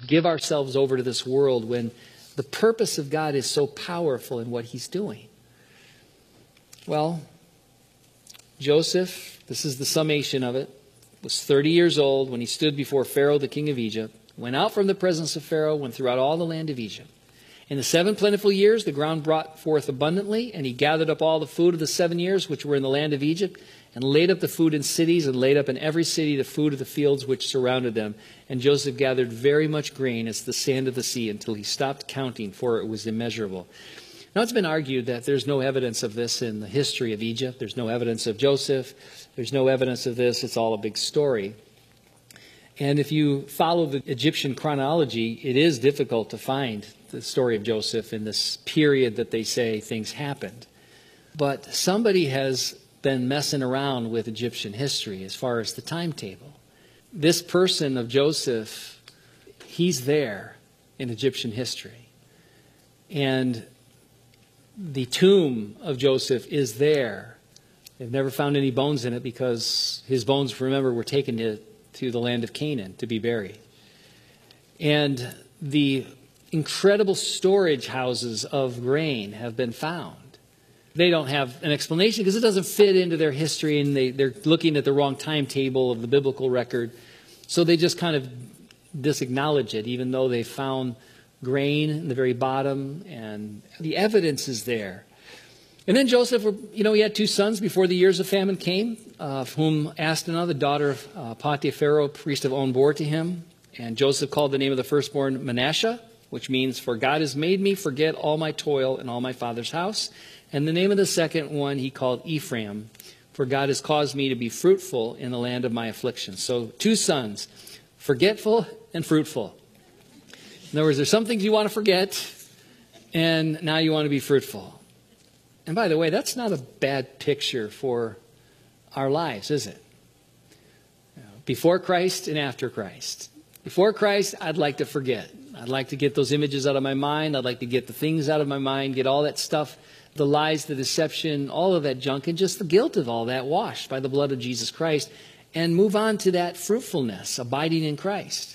give ourselves over to this world when the purpose of God is so powerful in what he's doing? Well, Joseph, this is the summation of it, was 30 years old when he stood before Pharaoh, the king of Egypt, went out from the presence of Pharaoh, went throughout all the land of Egypt. In the 7 plentiful years, the ground brought forth abundantly, and he gathered up all the food of the 7 years which were in the land of Egypt, and laid up the food in cities, and laid up in every city the food of the fields which surrounded them. And Joseph gathered very much grain as the sand of the sea, until he stopped counting, for it was immeasurable. Now, it's been argued that there's no evidence of this in the history of Egypt. There's no evidence of Joseph. There's no evidence of this. It's all a big story. And if you follow the Egyptian chronology, it is difficult to find the story of Joseph in this period that they say things happened. But somebody has been messing around with Egyptian history as far as the timetable. This person of Joseph, he's there in Egyptian history. And the tomb of Joseph is there. They've never found any bones in it because his bones, remember, were taken to the land of Canaan to be buried. And the incredible storage houses of grain have been found. They don't have an explanation because it doesn't fit into their history, and they're looking at the wrong timetable of the biblical record. So they just kind of disacknowledge it, even though they found grain in the very bottom, and the evidence is there. And then Joseph, he had 2 sons before the years of famine came, of whom Asenath, the daughter of Potipharah, priest of On, bore to him. And Joseph called the name of the firstborn Manasseh, which means, for God has made me forget all my toil and all my father's house. And the name of the second one he called Ephraim, for God has caused me to be fruitful in the land of my affliction. So 2 sons, forgetful and fruitful. In other words, there's some things you want to forget, and now you want to be fruitful. And by the way, that's not a bad picture for our lives, is it? Before Christ and after Christ. Before Christ, I'd like to forget. I'd like to get those images out of my mind. I'd like to get the things out of my mind, get all that stuff, the lies, the deception, all of that junk, and just the guilt of all that washed by the blood of Jesus Christ, and move on to that fruitfulness, abiding in Christ.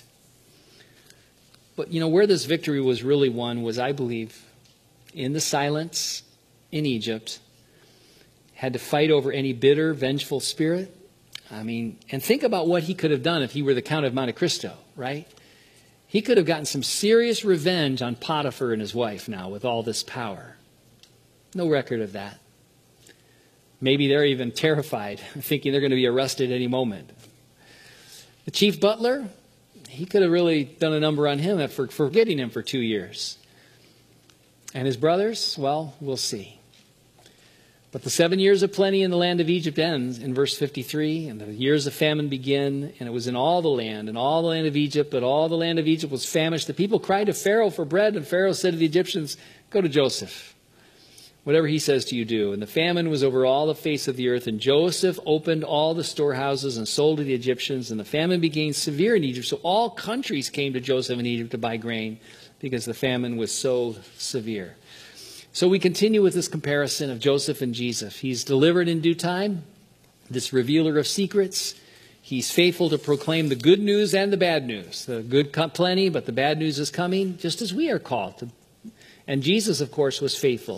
But, where this victory was really won was, I believe, in the silence in Egypt. Had to fight over any bitter, vengeful spirit. And think about what he could have done if he were the Count of Monte Cristo, right? He could have gotten some serious revenge on Potiphar and his wife now with all this power. No record of that. Maybe they're even terrified, thinking they're going to be arrested any moment. The chief butler, he could have really done a number on him for forgetting him for 2 years. And his brothers, well, we'll see. But the 7 years of plenty in the land of Egypt ends in verse 53, and the years of famine begin, and it was in all the land of Egypt, but all the land of Egypt was famished. The people cried to Pharaoh for bread, and Pharaoh said to the Egyptians, go to Joseph. Whatever he says to you, do. And the famine was over all the face of the earth, and Joseph opened all the storehouses and sold to the Egyptians, and the famine became severe in Egypt. So all countries came to Joseph in Egypt to buy grain, because the famine was so severe. So we continue with this comparison of Joseph and Jesus. He's delivered in due time, this revealer of secrets. He's faithful to proclaim the good news and the bad news. The good plenty, but the bad news is coming, just as we are called to. And Jesus, of course, was faithful.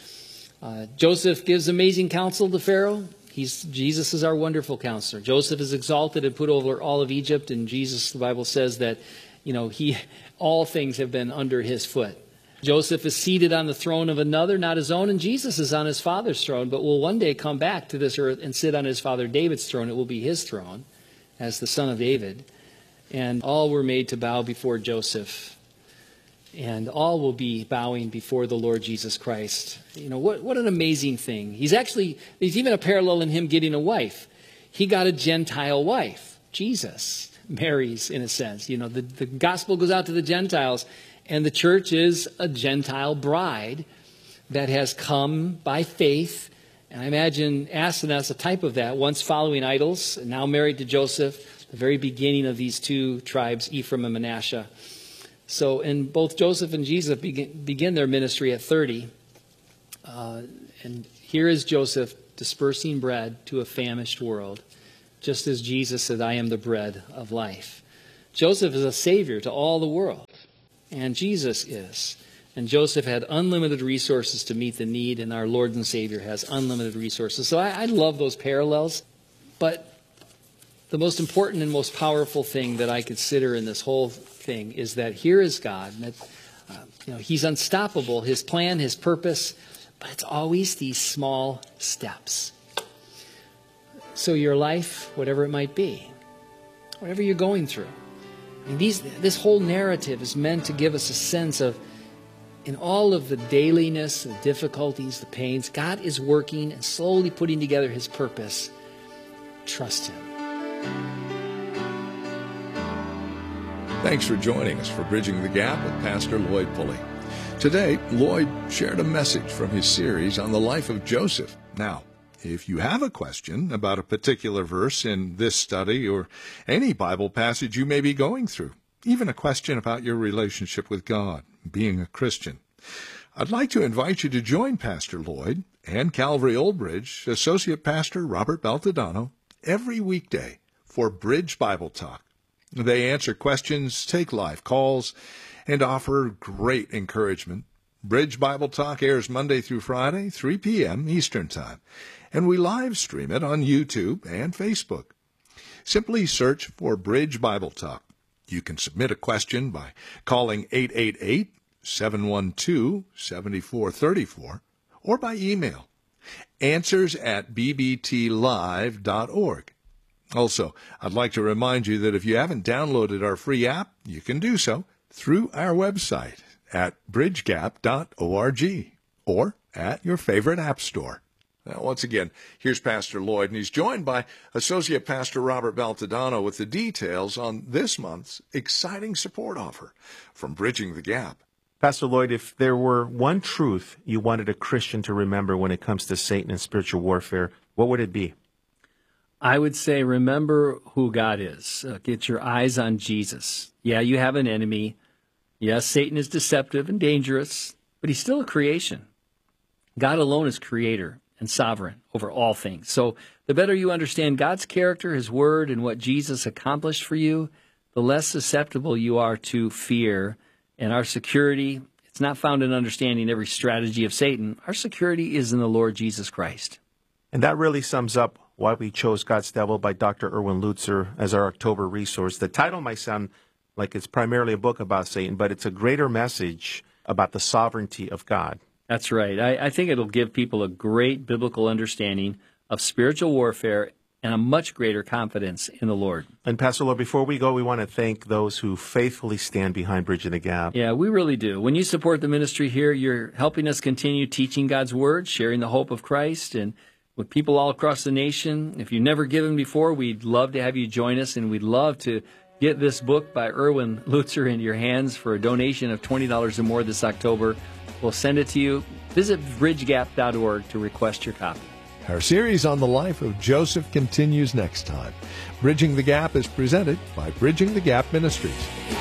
Joseph gives amazing counsel to Pharaoh. Jesus is our wonderful counselor. Joseph is exalted and put over all of Egypt, and Jesus, the Bible says that, all things have been under his foot. Joseph is seated on the throne of another, not his own, and Jesus is on his father's throne, but will one day come back to this earth and sit on his father David's throne. It will be his throne as the son of David. And all were made to bow before Joseph. And all will be bowing before the Lord Jesus Christ. What an amazing thing. There's even a parallel in him getting a wife. He got a Gentile wife, Jesus. Mary's, in a sense. The gospel goes out to the Gentiles, and the church is a Gentile bride that has come by faith. And I imagine Asenath's a type of that, once following idols, and now married to Joseph, the very beginning of these 2 tribes, Ephraim and Manasseh. So, and both Joseph and Jesus begin their ministry at 30. And here is Joseph dispersing bread to a famished world, just as Jesus said, I am the bread of life. Joseph is a savior to all the world. and Jesus is. And Joseph had unlimited resources to meet the need, and our Lord and Savior has unlimited resources. So I love those parallels. But the most important and most powerful thing that I consider in this whole thing is that here is God. And that, He's unstoppable, His plan, His purpose, but it's always these small steps. So your life, whatever it might be, whatever you're going through, this whole narrative is meant to give us a sense of, in all of the dailiness, the difficulties, the pains, God is working and slowly putting together His purpose. Trust Him. Thanks for joining us for Bridging the Gap with Pastor Lloyd Pulley. Today, Lloyd shared a message from his series on the life of Joseph. Now, if you have a question about a particular verse in this study or any Bible passage you may be going through, even a question about your relationship with God, being a Christian, I'd like to invite you to join Pastor Lloyd and Calvary Old Bridge Associate Pastor Robert Baltodano every weekday for Bridge Bible Talk. They answer questions, take live calls, and offer great encouragement. Bridge Bible Talk airs Monday through Friday, 3 p.m. Eastern Time, and we live stream it on YouTube and Facebook. Simply search for Bridge Bible Talk. You can submit a question by calling 888-712-7434 or by email, answers@bbtlive.org. Also, I'd like to remind you that if you haven't downloaded our free app, you can do so through our website at bridgegap.org or at your favorite app store. Now, once again, here's Pastor Lloyd, and he's joined by Associate Pastor Robert Baltodano with the details on this month's exciting support offer from Bridging the Gap. Pastor Lloyd, if there were one truth you wanted a Christian to remember when it comes to Satan and spiritual warfare, what would it be? I would say remember who God is. Get your eyes on Jesus. Yeah, you have an enemy. Yes, Satan is deceptive and dangerous, but he's still a creation. God alone is creator and sovereign over all things. So the better you understand God's character, His word, and what Jesus accomplished for you, the less susceptible you are to fear. And our security, it's not found in understanding every strategy of Satan. Our security is in the Lord Jesus Christ. And that really sums up why we chose God's Devil by Dr. Erwin Lutzer as our October resource. The title might sound like it's primarily a book about Satan, but it's a greater message about the sovereignty of God. That's right. I think it'll give people a great biblical understanding of spiritual warfare and a much greater confidence in the Lord. And Pastor Lloyd, before we go, we want to thank those who faithfully stand behind Bridging the Gap. Yeah, we really do. When you support the ministry here, you're helping us continue teaching God's Word, sharing the hope of Christ, and with people all across the nation. If you've never given before, we'd love to have you join us, and we'd love to get this book by Erwin Lutzer into your hands for a donation of $20 or more this October. We'll send it to you. Visit bridgegap.org to request your copy. Our series on the life of Joseph continues next time. Bridging the Gap is presented by Bridging the Gap Ministries.